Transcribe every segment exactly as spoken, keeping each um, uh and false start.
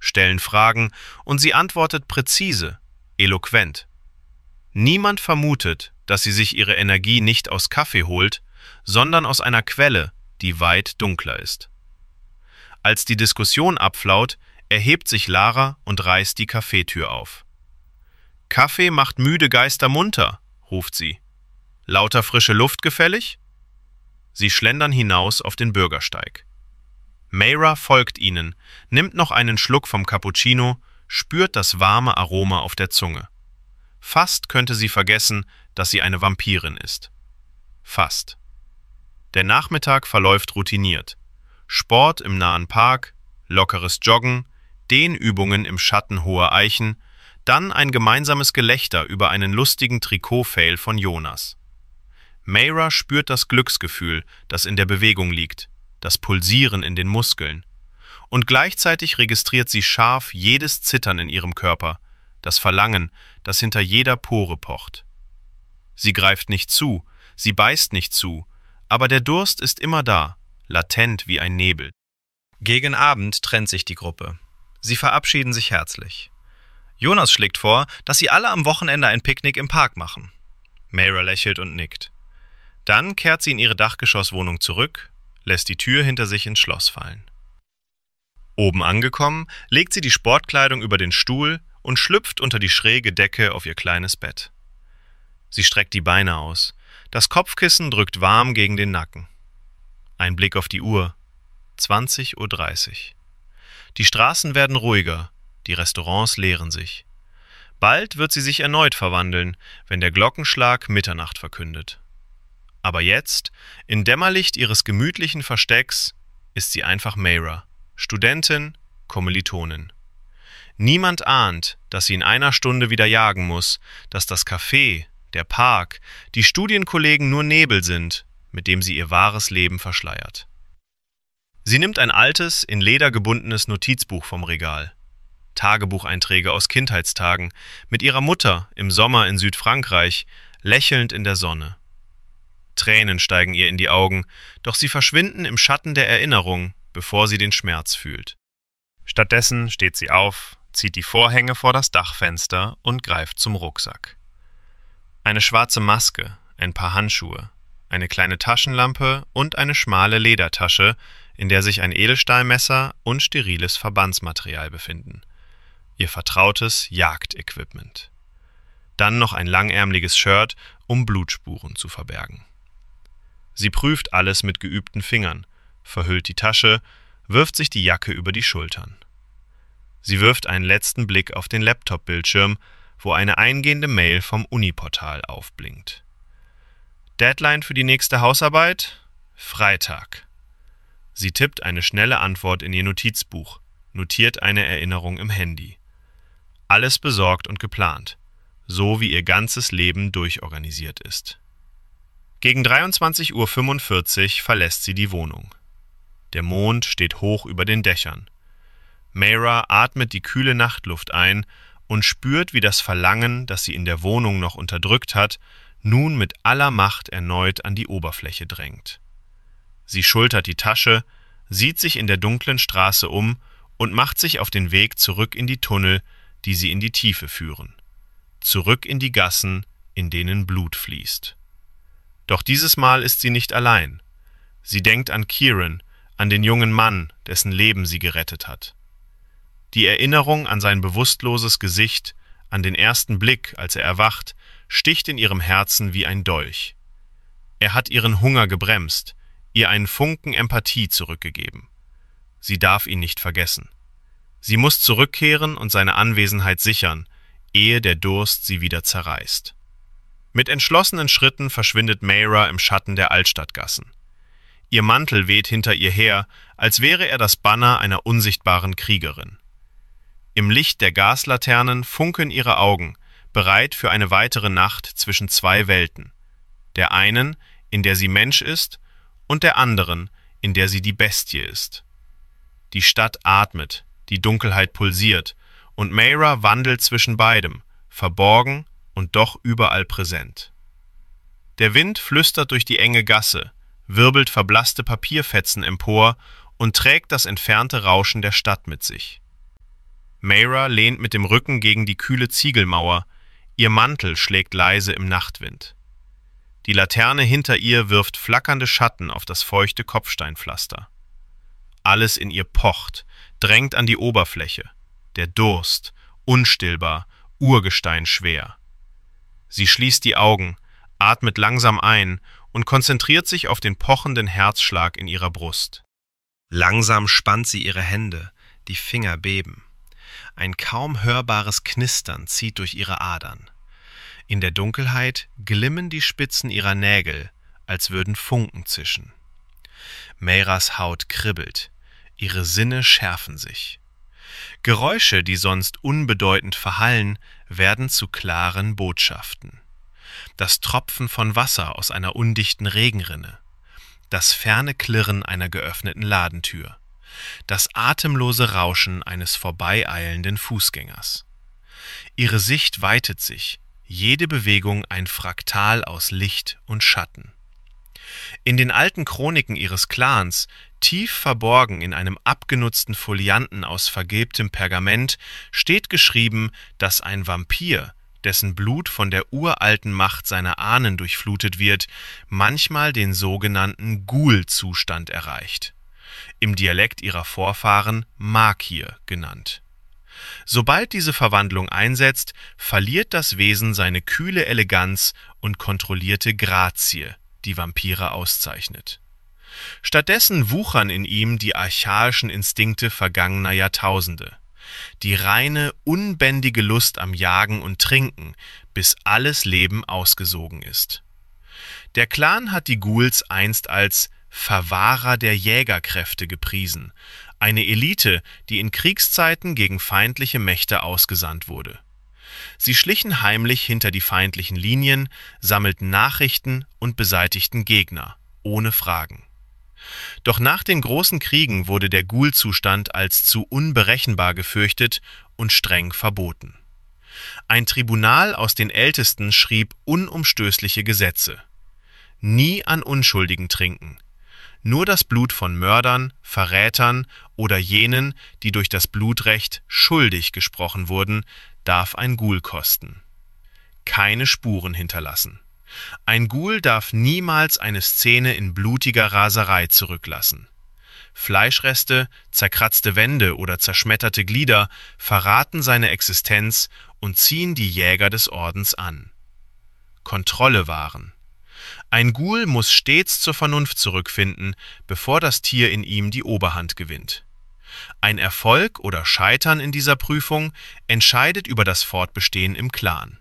stellen Fragen und sie antwortet präzise, eloquent. Niemand vermutet, dass sie sich ihre Energie nicht aus Kaffee holt, sondern aus einer Quelle, die weit dunkler ist. Als die Diskussion abflaut, erhebt sich Lara und reißt die Kaffeetür auf. »Kaffee macht müde Geister munter«, ruft sie. »Lauter frische Luft gefällig?« Sie schlendern hinaus auf den Bürgersteig. Mayra folgt ihnen, nimmt noch einen Schluck vom Cappuccino, spürt das warme Aroma auf der Zunge. Fast könnte sie vergessen, dass sie eine Vampirin ist. Fast. Der Nachmittag verläuft routiniert. Sport im nahen Park, lockeres Joggen, Dehnübungen im Schatten hoher Eichen, dann ein gemeinsames Gelächter über einen lustigen Trikot-Fail von Jonas. Mayra spürt das Glücksgefühl, das in der Bewegung liegt, das Pulsieren in den Muskeln. Und gleichzeitig registriert sie scharf jedes Zittern in ihrem Körper, das Verlangen, das hinter jeder Pore pocht. Sie greift nicht zu, sie beißt nicht zu, aber der Durst ist immer da, latent wie ein Nebel. Gegen Abend trennt sich die Gruppe. Sie verabschieden sich herzlich. Jonas schlägt vor, dass sie alle am Wochenende ein Picknick im Park machen. Mayra lächelt und nickt. Dann kehrt sie in ihre Dachgeschosswohnung zurück, lässt die Tür hinter sich ins Schloss fallen. Oben angekommen, legt sie die Sportkleidung über den Stuhl und schlüpft unter die schräge Decke auf ihr kleines Bett. Sie streckt die Beine aus. Das Kopfkissen drückt warm gegen den Nacken. Ein Blick auf die Uhr. zwanzig Uhr dreißig. Die Straßen werden ruhiger, die Restaurants leeren sich. Bald wird sie sich erneut verwandeln, wenn der Glockenschlag Mitternacht verkündet. Aber jetzt, in Dämmerlicht ihres gemütlichen Verstecks, ist sie einfach Mayra, Studentin, Kommilitonin. Niemand ahnt, dass sie in einer Stunde wieder jagen muss, dass das Café, der Park, die Studienkollegen nur Nebel sind, mit dem sie ihr wahres Leben verschleiert. Sie nimmt ein altes, in Leder gebundenes Notizbuch vom Regal. Tagebucheinträge aus Kindheitstagen, mit ihrer Mutter im Sommer in Südfrankreich, lächelnd in der Sonne. Tränen steigen ihr in die Augen, doch sie verschwinden im Schatten der Erinnerung, bevor sie den Schmerz fühlt. Stattdessen steht sie auf, zieht die Vorhänge vor das Dachfenster und greift zum Rucksack. Eine schwarze Maske, ein paar Handschuhe, eine kleine Taschenlampe und eine schmale Ledertasche, in der sich ein Edelstahlmesser und steriles Verbandsmaterial befinden. Ihr vertrautes Jagdequipment. Dann noch ein langärmliches Shirt, um Blutspuren zu verbergen. Sie prüft alles mit geübten Fingern, verhüllt die Tasche, wirft sich die Jacke über die Schultern. Sie wirft einen letzten Blick auf den Laptop-Bildschirm, wo eine eingehende Mail vom Uniportal aufblinkt. Deadline für die nächste Hausarbeit? Freitag. Sie tippt eine schnelle Antwort in ihr Notizbuch, notiert eine Erinnerung im Handy. Alles besorgt und geplant, so wie ihr ganzes Leben durchorganisiert ist. Gegen dreiundzwanzig Uhr fünfundvierzig verlässt sie die Wohnung. Der Mond steht hoch über den Dächern. Mayra atmet die kühle Nachtluft ein und spürt, wie das Verlangen, das sie in der Wohnung noch unterdrückt hat, nun mit aller Macht erneut an die Oberfläche drängt. Sie schultert die Tasche, sieht sich in der dunklen Straße um und macht sich auf den Weg zurück in die Tunnel, die sie in die Tiefe führen. Zurück in die Gassen, in denen Blut fließt. Doch dieses Mal ist sie nicht allein. Sie denkt an Kieran, an den jungen Mann, dessen Leben sie gerettet hat. Die Erinnerung an sein bewusstloses Gesicht, an den ersten Blick, als er erwacht, sticht in ihrem Herzen wie ein Dolch. Er hat ihren Hunger gebremst, ihr einen Funken Empathie zurückgegeben. Sie darf ihn nicht vergessen. Sie muss zurückkehren und seine Anwesenheit sichern, ehe der Durst sie wieder zerreißt. Mit entschlossenen Schritten verschwindet Mayra im Schatten der Altstadtgassen. Ihr Mantel weht hinter ihr her, als wäre er das Banner einer unsichtbaren Kriegerin. Im Licht der Gaslaternen funkeln ihre Augen, bereit für eine weitere Nacht zwischen zwei Welten. Der einen, in der sie Mensch ist, und der anderen, in der sie die Bestie ist. Die Stadt atmet, die Dunkelheit pulsiert, und Mayra wandelt zwischen beidem, verborgen und doch überall präsent. Der Wind flüstert durch die enge Gasse, wirbelt verblasste Papierfetzen empor und trägt das entfernte Rauschen der Stadt mit sich. Mayra lehnt mit dem Rücken gegen die kühle Ziegelmauer, ihr Mantel schlägt leise im Nachtwind. Die Laterne hinter ihr wirft flackernde Schatten auf das feuchte Kopfsteinpflaster. Alles in ihr pocht, drängt an die Oberfläche. Der Durst, unstillbar, urgesteinschwer. Sie schließt die Augen, atmet langsam ein und konzentriert sich auf den pochenden Herzschlag in ihrer Brust. Langsam spannt sie ihre Hände, die Finger beben. Ein kaum hörbares Knistern zieht durch ihre Adern. In der Dunkelheit glimmen die Spitzen ihrer Nägel, als würden Funken zischen. Mayras Haut kribbelt, ihre Sinne schärfen sich. Geräusche, die sonst unbedeutend verhallen, werden zu klaren Botschaften. Das Tropfen von Wasser aus einer undichten Regenrinne, das ferne Klirren einer geöffneten Ladentür, das atemlose Rauschen eines vorbeieilenden Fußgängers. Ihre Sicht weitet sich, jede Bewegung ein Fraktal aus Licht und Schatten. In den alten Chroniken ihres Clans, tief verborgen in einem abgenutzten Folianten aus vergilbtem Pergament, steht geschrieben, dass ein Vampir, dessen Blut von der uralten Macht seiner Ahnen durchflutet wird, manchmal den sogenannten Ghoul-Zustand erreicht, im Dialekt ihrer Vorfahren Makir genannt. Sobald diese Verwandlung einsetzt, verliert das Wesen seine kühle Eleganz und kontrollierte Grazie, die Vampire auszeichnet. Stattdessen wuchern in ihm die archaischen Instinkte vergangener Jahrtausende, die reine, unbändige Lust am Jagen und Trinken, bis alles Leben ausgesogen ist. Der Clan hat die Ghouls einst als Verwahrer der Jägerkräfte gepriesen, eine Elite, die in Kriegszeiten gegen feindliche Mächte ausgesandt wurde. Sie schlichen heimlich hinter die feindlichen Linien, sammelten Nachrichten und beseitigten Gegner, ohne Fragen. Doch nach den großen Kriegen wurde der Ghoul-Zustand als zu unberechenbar gefürchtet und streng verboten. Ein Tribunal aus den Ältesten schrieb unumstößliche Gesetze. Nie an Unschuldigen trinken. Nur das Blut von Mördern, Verrätern oder jenen, die durch das Blutrecht schuldig gesprochen wurden, darf ein Ghoul kosten. Keine Spuren hinterlassen. Ein Ghoul darf niemals eine Szene in blutiger Raserei zurücklassen. Fleischreste, zerkratzte Wände oder zerschmetterte Glieder verraten seine Existenz und ziehen die Jäger des Ordens an. Kontrolle wahren. Ein Ghoul muss stets zur Vernunft zurückfinden, bevor das Tier in ihm die Oberhand gewinnt. Ein Erfolg oder Scheitern in dieser Prüfung entscheidet über das Fortbestehen im Clan.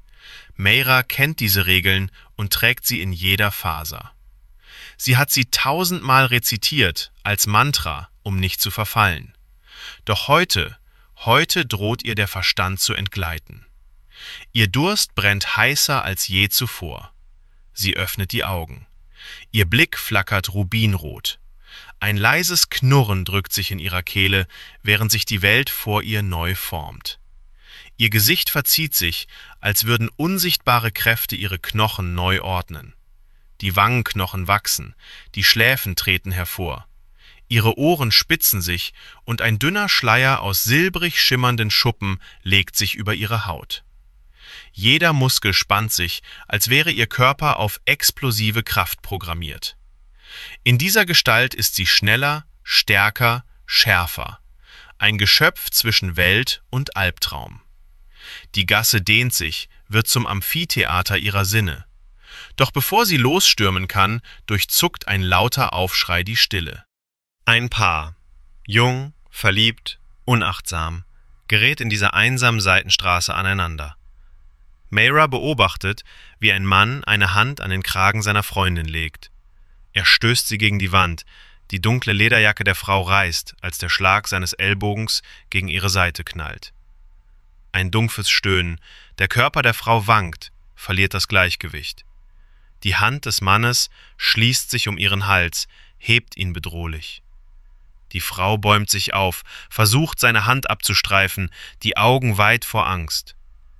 Mayra kennt diese Regeln und trägt sie in jeder Faser. Sie hat sie tausendmal rezitiert, als Mantra, um nicht zu verfallen. Doch heute, heute droht ihr der Verstand zu entgleiten. Ihr Durst brennt heißer als je zuvor. Sie öffnet die Augen. Ihr Blick flackert rubinrot. Ein leises Knurren drückt sich in ihrer Kehle, während sich die Welt vor ihr neu formt. Ihr Gesicht verzieht sich, als würden unsichtbare Kräfte ihre Knochen neu ordnen. Die Wangenknochen wachsen, die Schläfen treten hervor. Ihre Ohren spitzen sich und ein dünner Schleier aus silbrig schimmernden Schuppen legt sich über ihre Haut. Jeder Muskel spannt sich, als wäre ihr Körper auf explosive Kraft programmiert. In dieser Gestalt ist sie schneller, stärker, schärfer. Ein Geschöpf zwischen Welt und Albtraum. Die Gasse dehnt sich, wird zum Amphitheater ihrer Sinne. Doch bevor sie losstürmen kann, durchzuckt ein lauter Aufschrei die Stille. Ein Paar, jung, verliebt, unachtsam, gerät in dieser einsamen Seitenstraße aneinander. Mayra beobachtet, wie ein Mann eine Hand an den Kragen seiner Freundin legt. Er stößt sie gegen die Wand, die dunkle Lederjacke der Frau reißt, als der Schlag seines Ellbogens gegen ihre Seite knallt. Ein dumpfes Stöhnen, der Körper der Frau wankt, verliert das Gleichgewicht. Die Hand des Mannes schließt sich um ihren Hals, hebt ihn bedrohlich. Die Frau bäumt sich auf, versucht seine Hand abzustreifen, die Augen weit vor Angst.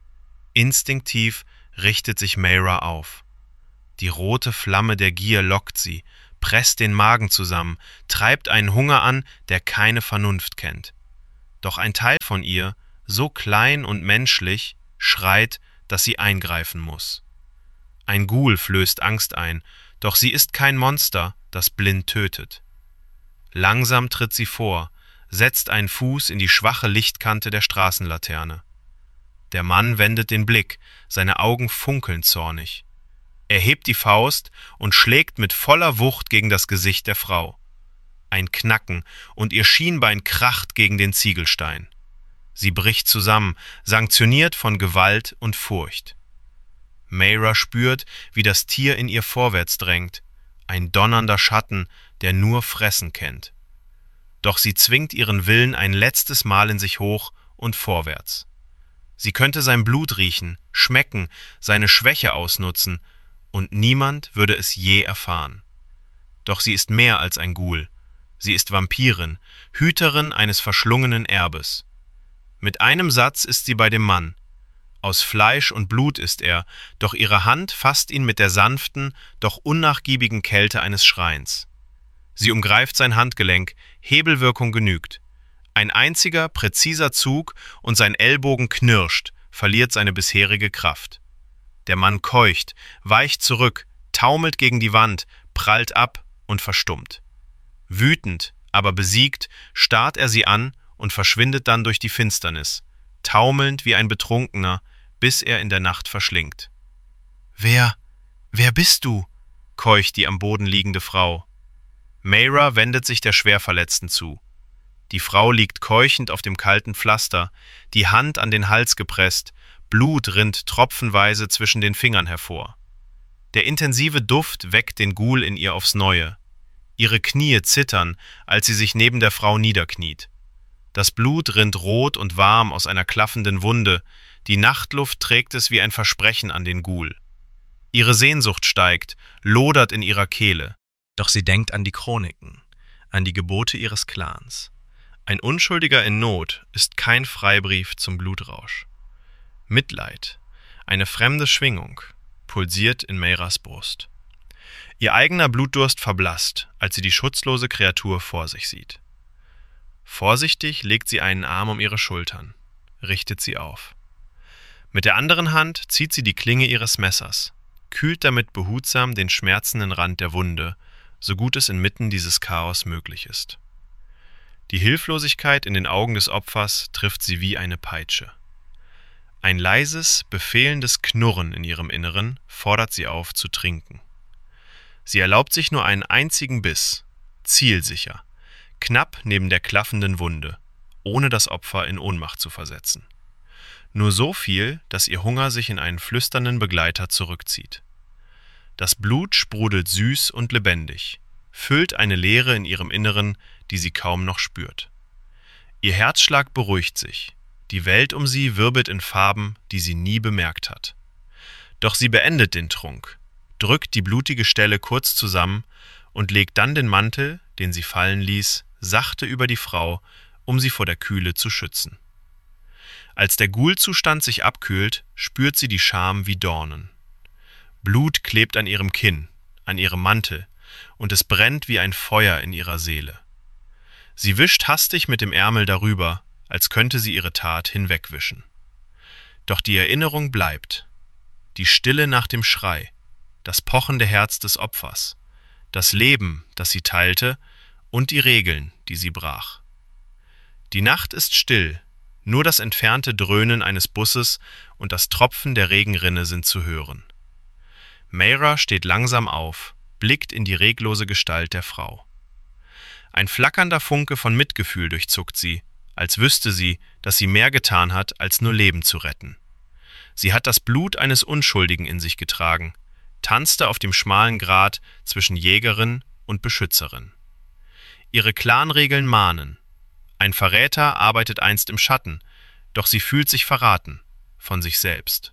Instinktiv richtet sich Mayra auf. Die rote Flamme der Gier lockt sie, presst den Magen zusammen, treibt einen Hunger an, der keine Vernunft kennt. Doch ein Teil von ihr, so klein und menschlich, schreit, dass sie eingreifen muss. Ein Ghoul flößt Angst ein, doch sie ist kein Monster, das blind tötet. Langsam tritt sie vor, setzt einen Fuß in die schwache Lichtkante der Straßenlaterne. Der Mann wendet den Blick, seine Augen funkeln zornig. Er hebt die Faust und schlägt mit voller Wucht gegen das Gesicht der Frau. Ein Knacken und ihr Schienbein kracht gegen den Ziegelstein. Sie bricht zusammen, sanktioniert von Gewalt und Furcht. Mayra spürt, wie das Tier in ihr vorwärts drängt, ein donnernder Schatten, der nur Fressen kennt. Doch sie zwingt ihren Willen ein letztes Mal in sich hoch und vorwärts. Sie könnte sein Blut riechen, schmecken, seine Schwäche ausnutzen, und niemand würde es je erfahren. Doch sie ist mehr als ein Ghoul. Sie ist Vampirin, Hüterin eines verschlungenen Erbes. Mit einem Satz ist sie bei dem Mann. Aus Fleisch und Blut ist er, doch ihre Hand fasst ihn mit der sanften, doch unnachgiebigen Kälte eines Schreins. Sie umgreift sein Handgelenk, Hebelwirkung genügt. Ein einziger, präziser Zug und sein Ellbogen knirscht, verliert seine bisherige Kraft. Der Mann keucht, weicht zurück, taumelt gegen die Wand, prallt ab und verstummt. Wütend, aber besiegt, starrt er sie an und verschwindet dann durch die Finsternis, taumelnd wie ein Betrunkener, bis er in der Nacht verschlingt. »Wer, wer bist du?« keucht die am Boden liegende Frau. Mayra wendet sich der Schwerverletzten zu. Die Frau liegt keuchend auf dem kalten Pflaster, die Hand an den Hals gepresst, Blut rinnt tropfenweise zwischen den Fingern hervor. Der intensive Duft weckt den Ghoul in ihr aufs Neue. Ihre Knie zittern, als sie sich neben der Frau niederkniet. Das Blut rinnt rot und warm aus einer klaffenden Wunde, die Nachtluft trägt es wie ein Versprechen an den Ghoul. Ihre Sehnsucht steigt, lodert in ihrer Kehle. Doch sie denkt an die Chroniken, an die Gebote ihres Clans. Ein Unschuldiger in Not ist kein Freibrief zum Blutrausch. Mitleid, eine fremde Schwingung, pulsiert in Mayras Brust. Ihr eigener Blutdurst verblasst, als sie die schutzlose Kreatur vor sich sieht. Vorsichtig legt sie einen Arm um ihre Schultern, richtet sie auf. Mit der anderen Hand zieht sie die Klinge ihres Messers, kühlt damit behutsam den schmerzenden Rand der Wunde, so gut es inmitten dieses Chaos möglich ist. Die Hilflosigkeit in den Augen des Opfers trifft sie wie eine Peitsche. Ein leises, befehlendes Knurren in ihrem Inneren fordert sie auf, zu trinken. Sie erlaubt sich nur einen einzigen Biss, zielsicher, knapp neben der klaffenden Wunde, ohne das Opfer in Ohnmacht zu versetzen. Nur so viel, dass ihr Hunger sich in einen flüsternden Begleiter zurückzieht. Das Blut sprudelt süß und lebendig, füllt eine Leere in ihrem Inneren, die sie kaum noch spürt. Ihr Herzschlag beruhigt sich. Die Welt um sie wirbelt in Farben, die sie nie bemerkt hat. Doch sie beendet den Trunk, drückt die blutige Stelle kurz zusammen und legt dann den Mantel, den sie fallen ließ, sachte über die Frau, um sie vor der Kühle zu schützen. Als der Ghoul-Zustand sich abkühlt, spürt sie die Scham wie Dornen. Blut klebt an ihrem Kinn, an ihrem Mantel, und es brennt wie ein Feuer in ihrer Seele. Sie wischt hastig mit dem Ärmel darüber, als könnte sie ihre Tat hinwegwischen. Doch die Erinnerung bleibt. Die Stille nach dem Schrei, das pochende Herz des Opfers, das Leben, das sie teilte, und die Regeln, die sie brach. Die Nacht ist still, nur das entfernte Dröhnen eines Busses und das Tropfen der Regenrinne sind zu hören. Mayra steht langsam auf, blickt in die reglose Gestalt der Frau. Ein flackernder Funke von Mitgefühl durchzuckt sie, als wüsste sie, dass sie mehr getan hat, als nur Leben zu retten. Sie hat das Blut eines Unschuldigen in sich getragen, tanzte auf dem schmalen Grat zwischen Jägerin und Beschützerin. Ihre Clanregeln mahnen. Ein Verräter arbeitet einst im Schatten, doch sie fühlt sich verraten, von sich selbst.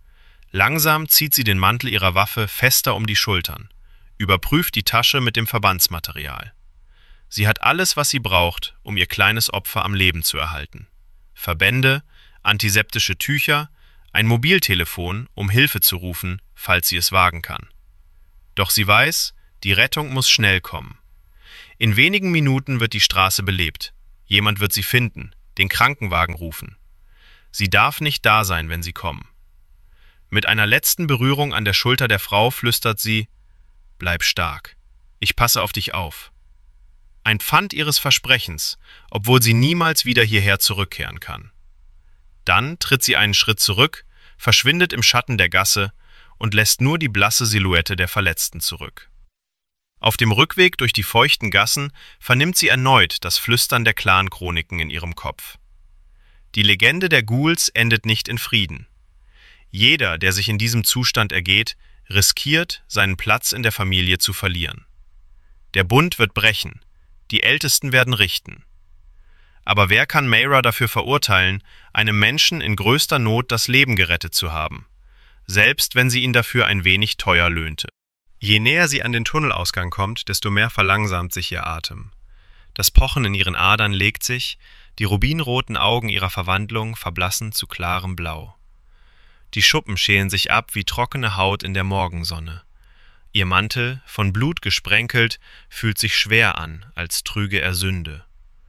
Langsam zieht sie den Mantel ihrer Waffe fester um die Schultern, überprüft die Tasche mit dem Verbandsmaterial. Sie hat alles, was sie braucht, um ihr kleines Opfer am Leben zu erhalten. Verbände, antiseptische Tücher, ein Mobiltelefon, um Hilfe zu rufen, falls sie es wagen kann. Doch sie weiß, die Rettung muss schnell kommen. In wenigen Minuten wird die Straße belebt. Jemand wird sie finden, den Krankenwagen rufen. Sie darf nicht da sein, wenn sie kommen. Mit einer letzten Berührung an der Schulter der Frau flüstert sie: »Bleib stark. Ich passe auf dich auf.« Ein Pfand ihres Versprechens, obwohl sie niemals wieder hierher zurückkehren kann. Dann tritt sie einen Schritt zurück, verschwindet im Schatten der Gasse und lässt nur die blasse Silhouette der Verletzten zurück. Auf dem Rückweg durch die feuchten Gassen vernimmt sie erneut das Flüstern der Clan-Chroniken in ihrem Kopf. Die Legende der Ghouls endet nicht in Frieden. Jeder, der sich in diesem Zustand ergeht, riskiert, seinen Platz in der Familie zu verlieren. Der Bund wird brechen, die Ältesten werden richten. Aber wer kann Mayra dafür verurteilen, einem Menschen in größter Not das Leben gerettet zu haben, selbst wenn sie ihn dafür ein wenig teuer löhnte? Je näher sie an den Tunnelausgang kommt, desto mehr verlangsamt sich ihr Atem. Das Pochen in ihren Adern legt sich, die rubinroten Augen ihrer Verwandlung verblassen zu klarem Blau. Die Schuppen schälen sich ab wie trockene Haut in der Morgensonne. Ihr Mantel, von Blut gesprenkelt, fühlt sich schwer an, als trüge er Sünde.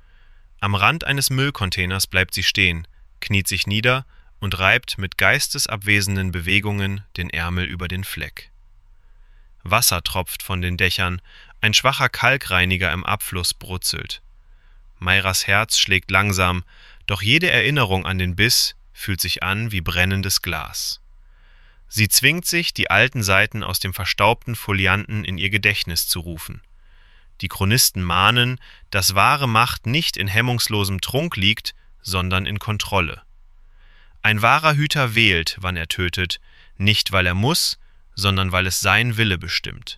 Am Rand eines Müllcontainers bleibt sie stehen, kniet sich nieder und reibt mit geistesabwesenden Bewegungen den Ärmel über den Fleck. Wasser tropft von den Dächern, ein schwacher Kalkreiniger im Abfluss brutzelt. Mayras Herz schlägt langsam, doch jede Erinnerung an den Biss fühlt sich an wie brennendes Glas. Sie zwingt sich, die alten Seiten aus dem verstaubten Folianten in ihr Gedächtnis zu rufen. Die Chronisten mahnen, dass wahre Macht nicht in hemmungslosem Trunk liegt, sondern in Kontrolle. Ein wahrer Hüter wählt, wann er tötet, nicht weil er muss, sondern weil es sein Wille bestimmt.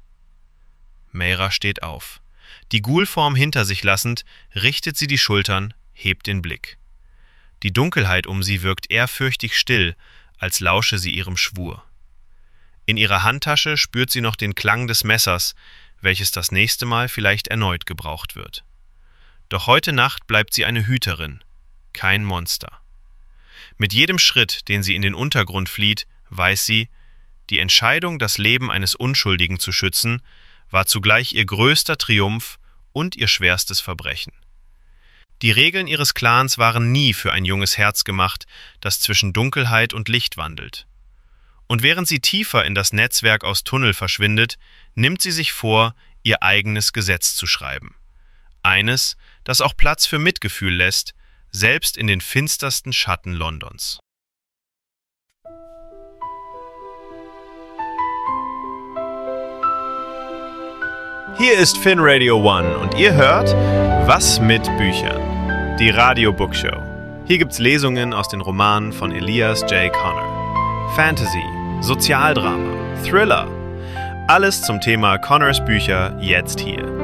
Mayra steht auf. Die Ghoulform hinter sich lassend, richtet sie die Schultern, hebt den Blick. Die Dunkelheit um sie wirkt ehrfürchtig still, als lausche sie ihrem Schwur. In ihrer Handtasche spürt sie noch den Klang des Messers, welches das nächste Mal vielleicht erneut gebraucht wird. Doch heute Nacht bleibt sie eine Hüterin, kein Monster. Mit jedem Schritt, den sie in den Untergrund flieht, weiß sie, die Entscheidung, das Leben eines Unschuldigen zu schützen, war zugleich ihr größter Triumph und ihr schwerstes Verbrechen. Die Regeln ihres Clans waren nie für ein junges Herz gemacht, das zwischen Dunkelheit und Licht wandelt. Und während sie tiefer in das Netzwerk aus Tunnel verschwindet, nimmt sie sich vor, ihr eigenes Gesetz zu schreiben. Eines, das auch Platz für Mitgefühl lässt, selbst in den finstersten Schatten Londons. Hier ist Finn Radio One und ihr hört Was mit Büchern? Die Radio Bookshow. Hier gibt's Lesungen aus den Romanen von Elias J. Connor. Fantasy, Sozialdrama, Thriller. Alles zum Thema Connors Bücher jetzt hier.